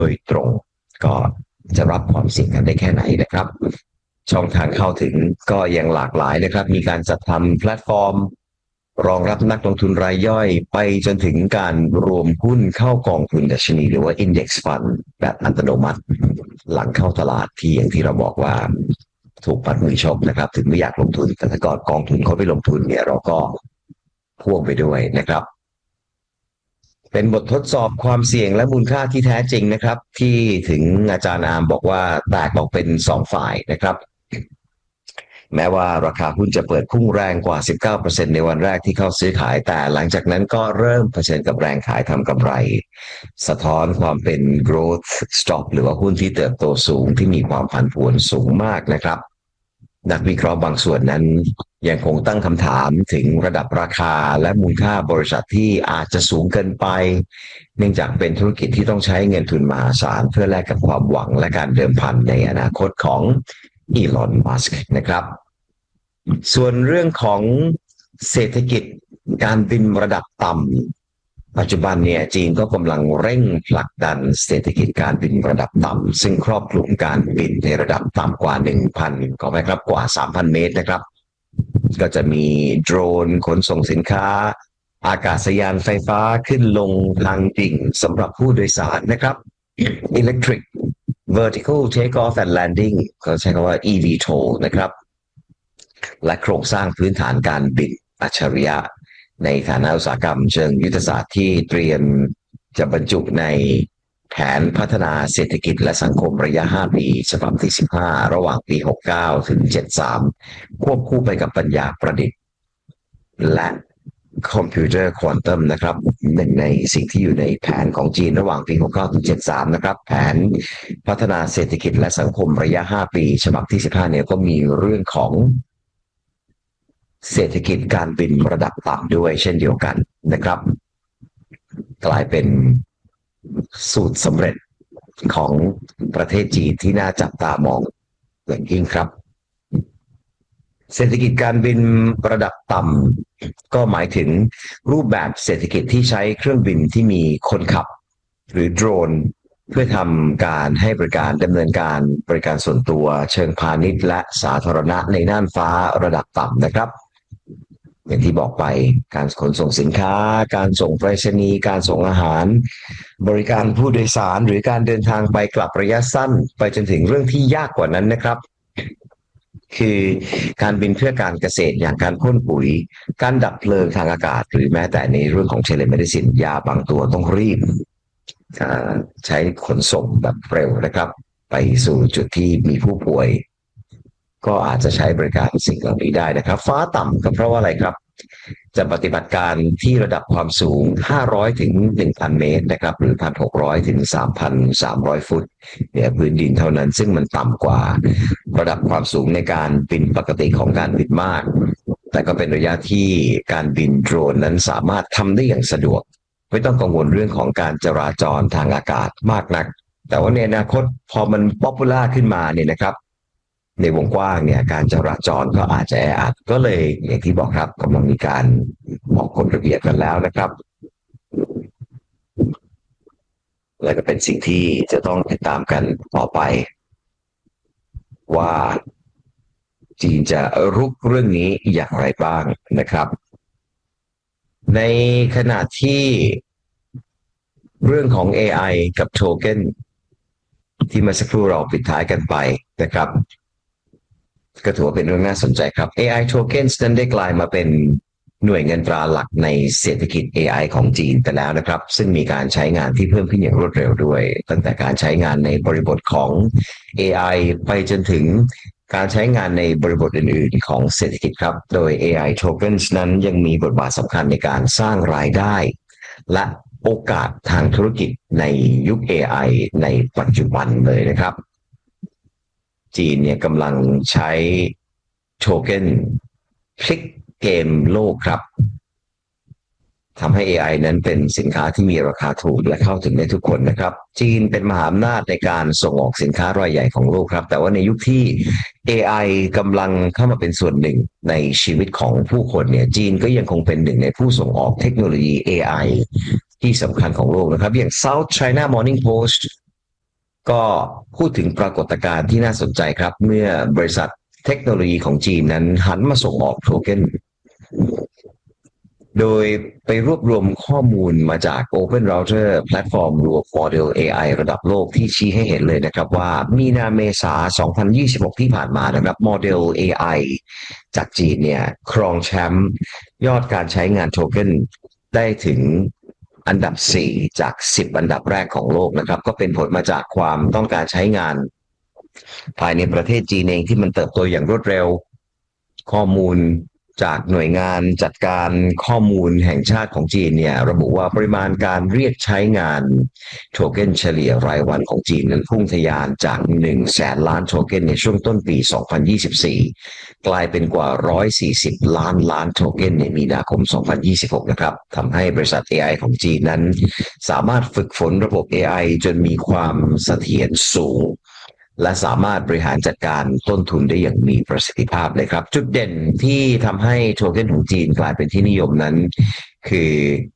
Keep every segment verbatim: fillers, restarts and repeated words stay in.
โดยตรงก็จะรับความเสี่ยงกันได้แค่ไหนนะครับช่องทางเข้าถึงก็ยังหลากหลายนะครับมีการจัดทำแพลตฟอร์มรองรับนักลงทุนรายย่อยไปจนถึงการรวมหุ้นเข้ากองทุนดัชนีหรือว่า Index Fund แบบอัตโนมัติหลังเข้าตลาดที่อย่างที่เราบอกว่าถูกปัดมือชกนะครับถึงไม่อยากลงทุนแต่ถ้าก่อนกองทุนเขาไปลงทุนเนี่ยเราก็พ่วงไปด้วยนะครับเป็นบททดสอบความเสี่ยงและมูลค่าที่แท้จริงนะครับที่ถึงอาจารย์อาร์มบอกว่าแตกออกเป็นสองฝ่ายนะครับแม้ว่าราคาหุ้นจะเปิดพุ่งแรงกว่า สิบเก้าเปอร์เซ็นต์ ในวันแรกที่เข้าซื้อขายแต่หลังจากนั้นก็เริ่มเผชิญกับแรงขายทำกำไรสะท้อนความเป็น growth stock หรือว่าหุ้นที่เติบโตสูงที่มีความผันผวนสูงมากนะครับนักวิเคราะห์บางส่วนนั้นยังคงตั้งคำถามถึงระดับราคาและมูลค่าบริษัทที่อาจจะสูงเกินไปเนื่องจากเป็นธุรกิจที่ต้องใช้เงินทุนมหาศาลเพื่อแลกกับความหวังและการเดิมพันในอนาคตของอีลอนมัสก์นะครับส่วนเรื่องของเศรษฐกิจการบินระดับต่ำปัจจุบันเนี่ยจีนก็กำลังเร่งผลักดันเศรษฐกิจการบินระดับต่ำซึ่งครอบคลุมการบินในระดับต่ำกว่า หนึ่งพัน ขอไปครับกว่า สามพัน เมตรนะครับก็จะมีโดรนขนส่งสินค้าอากาศยานไฟฟ้าขึ้นลงทางดิ่งสำหรับผู้โดยสารนะครับ Electric Vertical Takeoff and Landing เขาใช้คำว่า อี วี ที โอ แอล นะครับและโครงสร้างพื้นฐานการบินอัจฉริยะในฐานะอุตสาหกรรมเชิงยุทธศาสตร์ที่เตรียมจะบรรจุในแผนพัฒนาเศรษฐกิจและสังคมระยะห้าปีฉบับที่สิบห้าระหว่างปีหกสิบเก้าถึงเจ็ดสิบสามควบคู่ไปกับปัญญาประดิษฐ์และคอมพิวเตอร์ควอนตัมนะครับหนึ่งในสิ่งที่อยู่ในแผนของจีนระหว่างปีหกสิบเก้าถึงเจ็ดสิบสามนะครับแผนพัฒนาเศรษฐกิจและสังคมระยะห้าปีฉบับที่สิบห้าเนี่ยก็มีเรื่องของเศรษฐกิจการบินระดับต่ำด้วยเช่นเดียวกันนะครับกลายเป็นสูตรสำเร็จของประเทศจีนที่น่าจับตามองอย่างยิ่งครับเศรษฐกิจการบินระดับต่ำก็หมายถึงรูปแบบเศรษฐกิจที่ใช้เครื่องบินที่มีคนขับหรือโดรนเพื่อทำการให้บริการดำเนินการบริการส่วนตัวเชิงพาณิชย์และสาธารณะในน่านฟ้าระดับต่ำนะครับอย่างที่บอกไปการขนส่งสินค้าการส่งไปรษณีย์การส่งอาหารบริการผู้โดยสารหรือการเดินทางไปกลับระยะสั้นไปจนถึงเรื่องที่ยากกว่านั้นนะครับคือการบินเพื่อการเกษตรอย่างการพ่นปุ๋ยการดับเพลิงทางอากาศหรือแม้แต่ในเรื่องของเทเลเมดิซินยาบางตัวต้องรีบใช้ขนส่งแบบเร็วนะครับไปสู่จุดที่มีผู้ป่วยก็อาจจะใช้บริการสิ่งเหล่านี้ได้นะครับฟ้าต่ำก็เพราะว่าอะไรครับจะปฏิบัติการที่ระดับความสูงห้าร้อยถึง หนึ่งพัน เมตรนะครับหรือ หนึ่งพันหกร้อย ถึง สามพันสามร้อย ฟุตเหนือพื้นดินเท่านั้นซึ่งมันต่ำกว่าระดับความสูงในการบินปกติของการบินมากแต่ก็เป็นระยะที่การบินโดรนนั้นสามารถทำได้อย่างสะดวกไม่ต้องกังวลเรื่องของการจราจรทางอากาศมากนักแต่ว่าในอนาคตพอมันป๊อปปูล่าขึ้นมาเนี่ยนะครับในวงกว้างเนี่ยการจราจรก็อาจจะแออัดก็เลยอย่างที่บอกครับกำลังมีการออกกฎระเบียบกันแล้วนะครับและก็เป็นสิ่งที่จะต้องติดตามกันต่อไปว่าจีนจะรุกเรื่องนี้อย่างไรบ้างนะครับในขณะที่เรื่องของ เอ ไอ กับโทเค็นที่เมื่อสักครู่เราปิดท้ายกันไปนะครับก็ถือว่าเป็นเรื่องน่าสนใจครับ เอ ไอ Tokens นั้นได้กลายมาเป็นหน่วยเงินตราหลักในเศรษฐกิจ เอ ไอ ของจีนไปแล้วนะครับซึ่งมีการใช้งานที่เพิ่มขึ้นอย่างรวดเร็วด้วยตั้งแต่การใช้งานในบริบทของ เอ ไอ ไปจนถึงการใช้งานในบริบทอื่นๆของเศรษฐกิจครับโดย เอ ไอ Tokens นั้นยังมีบทบาทสำคัญในการสร้างรายได้และโอกาสทางธุรกิจในยุค เอ ไอ ในปัจจุบันเลยนะครับจีนเนี่ยกำลังใช้โทเค็นพลิกเกมโลกครับทำให้ เอ ไอ นั้นเป็นสินค้าที่มีราคาถูกและเข้าถึงได้ทุกคนนะครับจีนเป็นมหาอำนาจในการส่งออกสินค้ารายใหญ่ของโลกครับแต่ว่าในยุคที่ เอ ไอ กำลังเข้ามาเป็นส่วนหนึ่งในชีวิตของผู้คนเนี่ยจีนก็ยังคงเป็นหนึ่งในผู้ส่งออกเทคโนโลยี เอ ไอ ที่สำคัญของโลกนะครับอย่าง South China Morning Post ก็พูดถึงปรากฏการณ์ที่น่าสนใจครับเมื่อบริษัทเทคโนโลยีของจีนนั้นหันมาส่งออกโทเค็นโดยไปรวบรวมข้อมูลมาจาก Open Router แพลตฟอร์มรวมโมเดล เอ ไอ ระดับโลกที่ชี้ให้เห็นเลยนะครับว่ามีนาเมษาสองพันยี่สิบหกที่ผ่านมานะครับโมเดล เอ ไอ จากจีนเนี่ยครองแชมป์ยอดการใช้งานโทเค็นได้ถึงอันดับสี่จากสิบอันดับแรกของโลกนะครับก็เป็นผลมาจากความต้องการใช้งานภายในประเทศจีนเองที่มันเติบโตอย่างรวดเร็วข้อมูลจากหน่วยงานจัดการข้อมูลแห่งชาติของจีนเนี่ยระบุว่าปริมาณการเรียกใช้งานโทเค็นเฉลี่ยรายวันของจีนนั้นพุ่งทะยานจากหนึ่งแสนล้านโทเค็นในช่วงต้นปีสองพันยี่สิบสี่กลายเป็นกว่าหนึ่งร้อยสี่สิบล้านล้านโทเค็นในมีนาคมสองพันยี่สิบหกนะครับทำให้บริษัท เอ ไอ ของจีนนั้นสามารถฝึกฝนระบบ เอ ไอ จนมีความเสถียรสูงและสามารถบริหารจัดการต้นทุนได้อย่างมีประสิทธิภาพเลยครับจุดเด่นที่ทำให้โทเค็นของจีนกลายเป็นที่นิยมนั้นคือ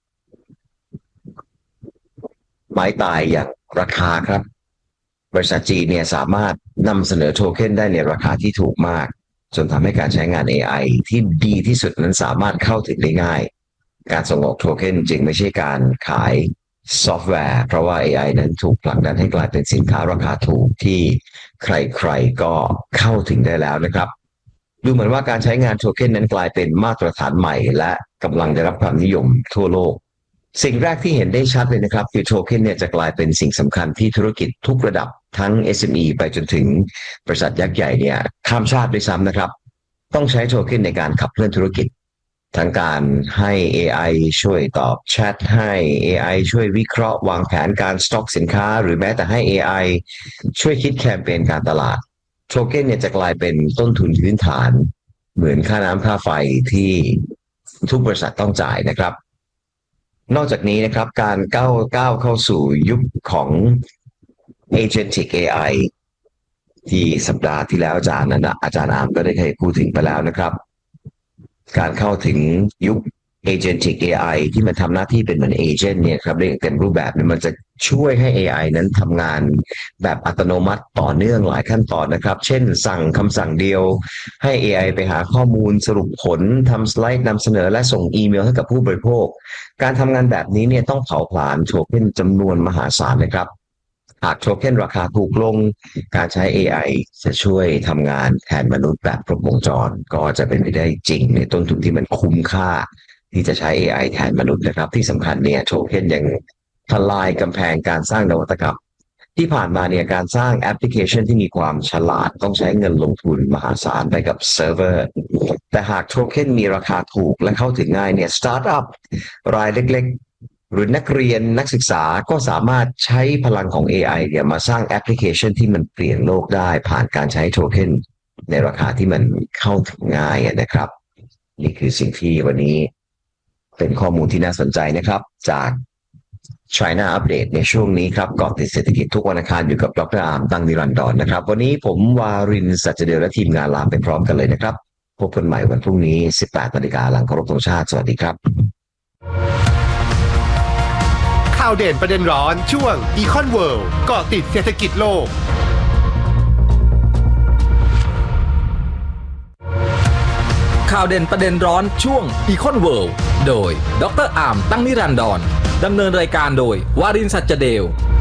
ไม้ตายอย่างราคาครับบริษัทจีนเนี่ยสามารถนำเสนอโทเค็นได้ในราคาที่ถูกมากจนทำให้การใช้งาน เอ ไอ ที่ดีที่สุดนั้นสามารถเข้าถึงได้ง่ายการส่งออกโทเค็นจึงไม่ใช่การขายซอฟต์แวร์เพราะว่า เอ ไอ นั้นถูกผลักดันให้กลายเป็นสินค้าราคาถูกที่ใครๆก็เข้าถึงได้แล้วนะครับดูเหมือนว่าการใช้งานโทเค็นนั้นกลายเป็นมาตรฐานใหม่และกำลังได้รับความนิยมทั่วโลกสิ่งแรกที่เห็นได้ชัดเลยนะครับคือโทเค็นเนี่ยจะกลายเป็นสิ่งสำคัญที่ธุรกิจทุกระดับทั้ง เอส เอ็ม อี ไปจนถึงบริษัทยักษ์ใหญ่เนี่ยข้ามชาติด้วยซ้ำนะครับต้องใช้โทเค็นในการขับเคลื่อนธุรกิจทั้งการให้ เอ ไอ ช่วยตอบแชทให้ เอ ไอ ช่วยวิเคราะห์วางแผนการสต็อกสินค้าหรือแม้แต่ให้ เอ ไอ ช่วยคิดแคมเปญการตลาดโทเค็นเนี่ยจะกลายเป็นต้นทุนพื้นฐานเหมือนค่าน้ำค่าไฟที่ทุกบริษัทต้องจ่ายนะครับนอกจากนี้นะครับการก้าวก้าวเข้าสู่ยุคของ Agentic เอ ไอ ที่สัปดาห์ที่แล้วอาจารย์นั้นอาจารย์อามก็ได้เคยพูดถึงไปแล้วนะครับการเข้าถึงยุค Agentic เอ ไอ ที่มันทำหน้าที่เป็นเหมือนเอเจนต์เนี่ยครับเรียกเต็มรูปแบบเนี่ยมันจะช่วยให้ เอ ไอ นั้นทำงานแบบอัตโนมัติต่อเนื่องหลายขั้นตอนนะครับเช่นสั่งคำสั่งเดียวให้ เอ ไอ ไปหาข้อมูลสรุปผลทำสไลด์นำเสนอและส่งอีเมลให้กับผู้บริโภคการทำงานแบบนี้เนี่ยต้องเผาผลาญโทเค็นจำนวนมหาศาลนะครับหากโทเค็นราคาถูกลงการใช้ เอ ไอ จะช่วยทำงานแทนมนุษย์แบบครบวงจรก็จะเป็นไปได้จริงในต้นทุนที่มันคุ้มค่าที่จะใช้ เอ ไอ แทนมนุษย์นะครับที่สำคัญเนี่ยโทเค็นยังทลายกำแพงการสร้างนวัตกรรมที่ผ่านมาเนี่ยการสร้างแอปพลิเคชันที่มีความฉลาดต้องใช้เงินลงทุนมหาศาลไปกับเซิร์ฟเวอร์แต่หากโทเค็นมีราคาถูกและเข้าถึงง่ายเนี่ยสตาร์ทอัพรายเล็กๆหรือนักเรียนนักศึกษาก็สามารถใช้พลังของ เอ ไอ เนี่ยมาสร้างแอปพลิเคชันที่มันเปลี่ยนโลกได้ผ่านการใช้โทเค็นในราคาที่มันเข้าถึงง่ายนะครับนี่คือสิ่งที่วันนี้เป็นข้อมูลที่น่าสนใจนะครับจาก China Update ในช่วงนี้ครับเกาะติดเศรษฐกิจทุกวันอังคารอยู่กับดร.อาร์มตั้งนิรันดรนะครับวันนี้ผมวารินทร์ สัจเดลและทีมงานลาไปพร้อมกันเลยนะครับพบกันใหม่วันพรุ่งนี้ สิบแปดนาฬิกาหลังเคารพธงชาติสวัสดีครับข่าวเด่นประเด็นร้อนช่วง Econ World เกาะติดเศรษฐกิจโลกข่าวเด่นประเด็นร้อนช่วง Econ World โดยดร.อาร์มตั้งนิรันดรดำเนินรายการโดยวารินทร์ สัจเดล